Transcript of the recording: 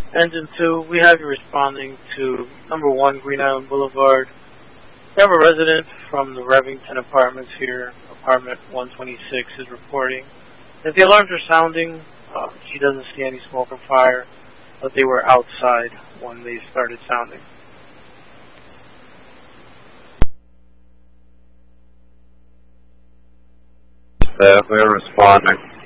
Engine 2, we have you responding to number 1 Green Island Boulevard. We have a resident from the Revington Apartments here, apartment 126, is reporting that the alarms are sounding. She doesn't see any smoke or fire, but they were outside when they started sounding. We're responding.